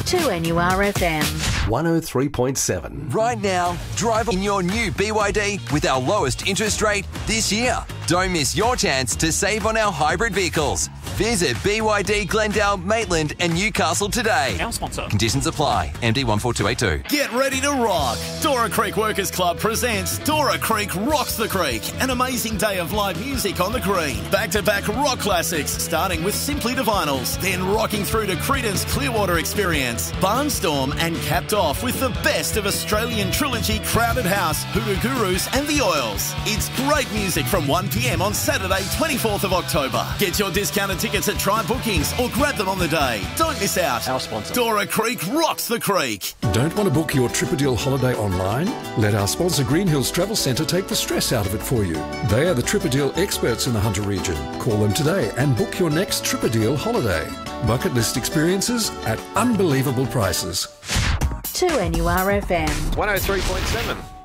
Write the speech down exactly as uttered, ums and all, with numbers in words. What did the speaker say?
two N U R F M. one oh three point seven. Right now, drive in your new B Y D with our lowest interest rate this year. Don't miss your chance to save on our hybrid vehicles. Visit B Y D Glendale, Maitland and Newcastle today. Our sponsor. Conditions apply. M D one four two eight two. Get ready to rock. Dora Creek Workers Club presents Dora Creek Rocks the Creek, an amazing day of live music on the green. Back-to-back rock classics, starting with Simply Divinals, then rocking through to Creedence Clearwater Experience, Barnstorm, and capped off with the best of Australian trilogy Crowded House, Hoodoo Gurus and The Oils. It's great music from one p.m. on Saturday, twenty-fourth of October. Get your discounted tickets at Try Bookings or grab them on the day. Don't miss out. Our sponsor. Dora Creek rocks the creek. Don't want to book your Tripadil holiday online? Let our sponsor Green Hills Travel Centre take the stress out of it for you. They are the Tripadil experts in the Hunter region. Call them today and book your next Tripadil holiday. Bucket list experiences at unbelievable prices. two N U R F M. one oh three point seven.